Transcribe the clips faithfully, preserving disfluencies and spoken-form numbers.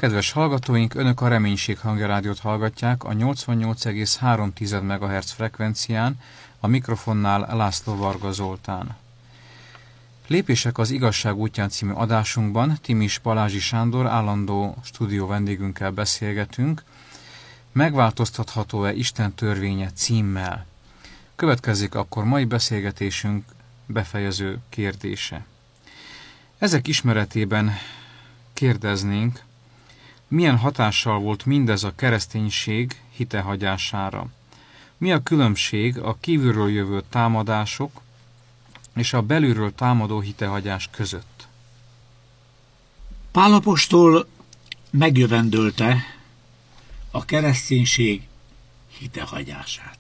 Kedves hallgatóink, Önök a Reménység Hangja Rádiót hallgatják a nyolcvannyolc egész három megahertz frekvencián, a mikrofonnál László Varga Zoltán. Lépések az igazság útján című adásunkban Timis Balázsi Sándor állandó stúdió vendégünkkel beszélgetünk, Megváltoztatható-e Isten törvénye címmel. Következik akkor mai beszélgetésünk befejező kérdése. Ezek ismeretében kérdeznénk, milyen hatással volt mindez a kereszténység hitehagyására? Mi a különbség a kívülről jövő támadások és a belülről támadó hitehagyás között? Pál apostol megjövendölte a kereszténység hitehagyását.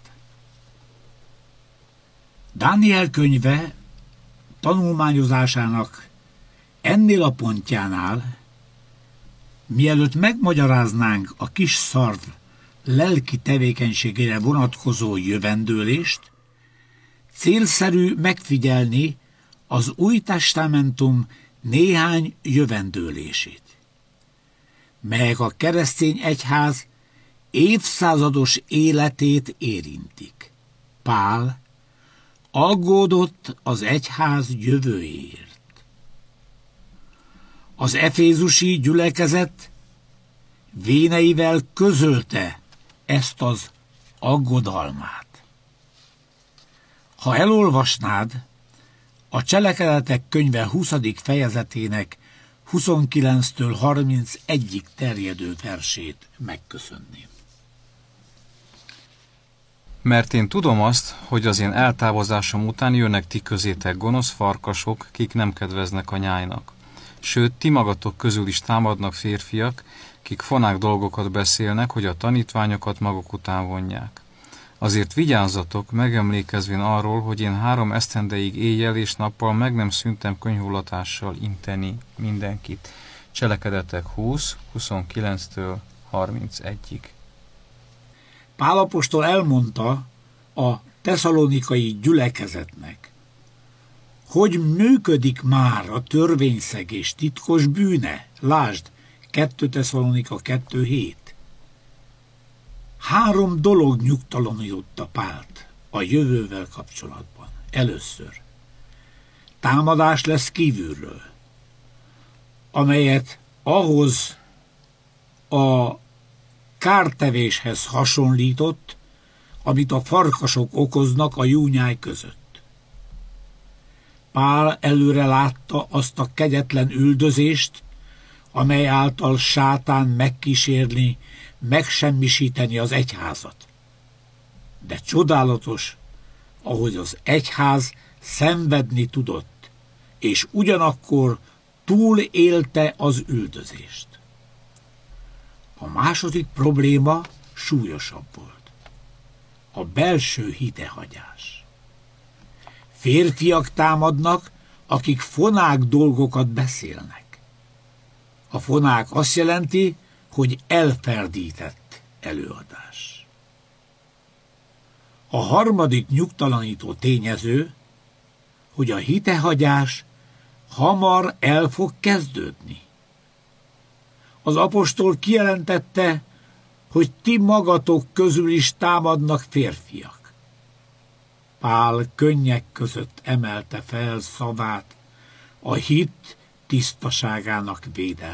Dániel könyve tanulmányozásának ennél a pontjánál, mielőtt megmagyaráznánk a kis szarv lelki tevékenységére vonatkozó jövendőlést, célszerű megfigyelni az Új Testamentum néhány jövendőlését, melyek a keresztény egyház évszázados életét érintik. Pál aggódott az egyház jövőjéért. Az efézusi gyülekezet véneivel közölte ezt az aggodalmát. Ha elolvasnád a Cselekedetek könyve huszadik fejezetének huszonkilenctől harmincegyig terjedő versét megköszönném. Mert én tudom azt, hogy az én eltávozásom után jönnek ti közétek gonosz farkasok, kik nem kedveznek a nyájnak. Sőt, ti magatok közül is támadnak férfiak, kik fonák dolgokat beszélnek, hogy a tanítványokat maguk után vonják. Azért vigyázzatok, megemlékezvén arról, hogy én három esztendeig éjjel és nappal meg nem szűntem könyhullatással inteni mindenkit. Cselekedetek húsz, huszonkilenctől harmincegyig. Pál apostol elmondta a tesszalonikai gyülekezetnek, hogy működik már a törvényszegés titkos bűne. Lásd, kettő Tesszalonika kettő hét. Három dolog nyugtalanította Pált a jövővel kapcsolatban. Először, támadás lesz kívülről, amelyet ahhoz a kártevéshez hasonlított, amit a farkasok okoznak a júnyáj között. Pál előre látta azt a kegyetlen üldözést, amely által sátán megkísérni, megsemmisíteni az egyházat. De csodálatos, ahogy az egyház szenvedni tudott, és ugyanakkor túlélte az üldözést. A második probléma súlyosabb volt. A belső hitehagyás. Férfiak támadnak, akik fonák dolgokat beszélnek. A fonák azt jelenti, hogy elferdített előadás. A harmadik nyugtalanító tényező, hogy a hitehagyás hamar el fog kezdődni. Az apostol kijelentette, hogy ti magatok közül is támadnak férfiak. Pál könnyek között emelte fel szavát a hit tisztaságának védelmére.